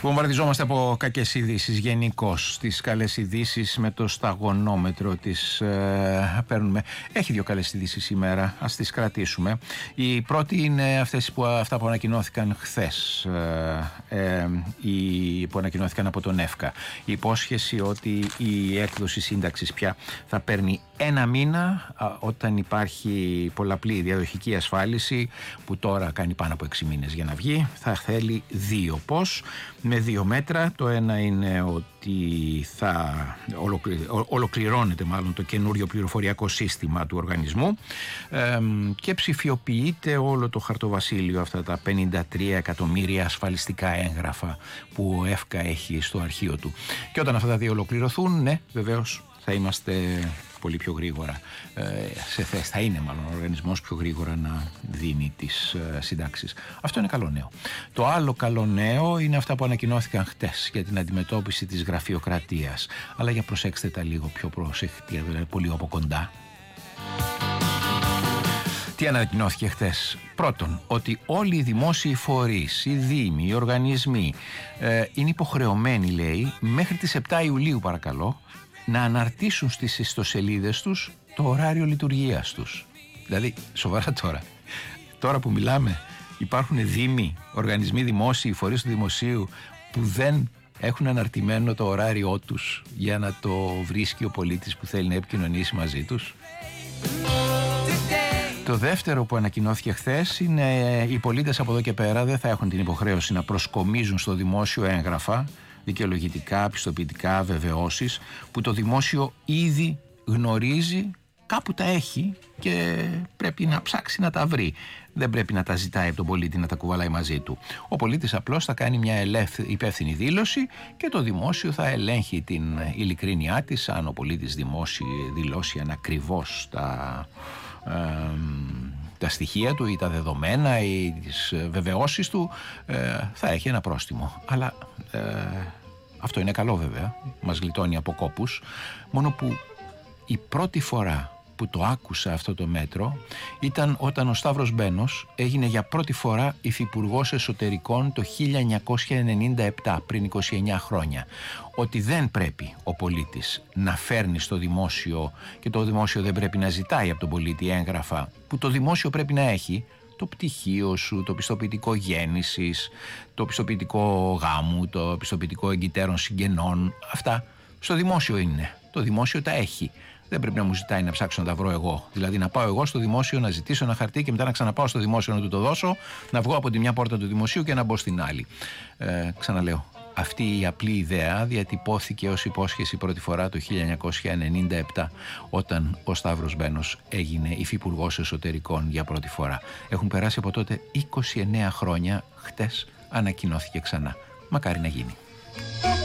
Βομβαρδιζόμαστε από κακές ειδήσεις γενικώς. Τις καλές ειδήσεις με το σταγονόμετρο τις παίρνουμε. Έχει δύο καλές ειδήσεις σήμερα, ας τις κρατήσουμε. Η πρώτη είναι αυτά που ανακοινώθηκαν χθες, που ανακοινώθηκαν από τον ΕΦΚΑ. Η υπόσχεση ότι η έκδοση σύνταξης πια θα παίρνει ένα μήνα όταν υπάρχει πολλαπλή διαδοχική ασφάλιση, που τώρα κάνει πάνω από 6 μήνες για να βγει. Θα θέλει 2. Πώς? Με 2 μέτρα. Το ένα είναι ότι θα ολοκληρώνεται μάλλον το καινούριο πληροφοριακό σύστημα του οργανισμού και ψηφιοποιείται όλο το χαρτοβασίλειο, αυτά τα 53 εκατομμύρια ασφαλιστικά έγγραφα που ο ΕΦΚΑ έχει στο αρχείο του. Και όταν αυτά τα δύο ολοκληρωθούν, ναι, βεβαίως θα είμαστε πολύ πιο γρήγορα σε θέση, θα είναι μάλλον ο οργανισμός πιο γρήγορα να δίνει τις συντάξεις. Αυτό είναι καλό νέο. Το άλλο καλό νέο είναι αυτά που ανακοινώθηκαν χτες για την αντιμετώπιση της γραφειοκρατίας. Αλλά για προσέξτε τα λίγο πιο προσεκτικά, δηλαδή πολύ από κοντά. Τι ανακοινώθηκε χτες? Πρώτον, ότι όλοι οι δημόσιοι φορείς, οι δήμοι, οι οργανισμοί είναι υποχρεωμένοι, λέει, μέχρι τις 7 Ιουλίου παρακαλώ, να αναρτήσουν στις ιστοσελίδες τους το ωράριο λειτουργίας τους. Δηλαδή, σοβαρά τώρα που μιλάμε, υπάρχουν δήμοι, οργανισμοί δημόσιοι, φορείς του δημοσίου που δεν έχουν αναρτημένο το ωράριό τους για να το βρίσκει ο πολίτης που θέλει να επικοινωνήσει μαζί τους. Το δεύτερο που ανακοινώθηκε χθες είναι οι πολίτες από εδώ και πέρα δεν θα έχουν την υποχρέωση να προσκομίζουν στο δημόσιο έγγραφα δικαιολογητικά, πιστοποιητικά, βεβαιώσεις που το δημόσιο ήδη γνωρίζει, κάπου τα έχει και πρέπει να ψάξει να τα βρει. Δεν πρέπει να τα ζητάει από τον πολίτη να τα κουβαλάει μαζί του. Ο πολίτης απλώς θα κάνει μια υπεύθυνη δήλωση και το δημόσιο θα ελέγχει την ειλικρίνειά της. Αν ο πολίτης δηλώσει ανακριβώς τα στοιχεία του ή τα δεδομένα ή τις βεβαιώσεις του, θα έχει ένα πρόστιμο. Αλλά αυτό είναι καλό βέβαια, μας γλιτώνει από κόπους. Μόνο που η πρώτη φορά που το άκουσα αυτό το μέτρο ήταν όταν ο Σταύρος Μπένος έγινε για πρώτη φορά υφυπουργός εσωτερικών το 1997, πριν 29 χρόνια. Ότι δεν πρέπει ο πολίτης να φέρνει στο δημόσιο και το δημόσιο δεν πρέπει να ζητάει από τον πολίτη έγγραφα που το δημόσιο πρέπει να έχει, το πτυχίο σου, το πιστοποιητικό γέννησης, το πιστοποιητικό γάμου, το πιστοποιητικό εγκυτέρων συγγενών. Αυτά στο δημόσιο είναι. Το δημόσιο τα έχει. Δεν πρέπει να μου ζητάει να ψάξω να τα βρω εγώ. Δηλαδή να πάω εγώ στο δημόσιο να ζητήσω ένα χαρτί και μετά να ξαναπάω στο δημόσιο να του το δώσω, να βγω από τη μια πόρτα του δημοσίου και να μπω στην άλλη. Ξαναλέω, αυτή η απλή ιδέα διατυπώθηκε ως υπόσχεση πρώτη φορά το 1997 όταν ο Σταύρος Μπένος έγινε υφυπουργός εσωτερικών για πρώτη φορά. Έχουν περάσει από τότε 29 χρόνια, χτες ανακοινώθηκε ξανά. Μακάρι να γίνει.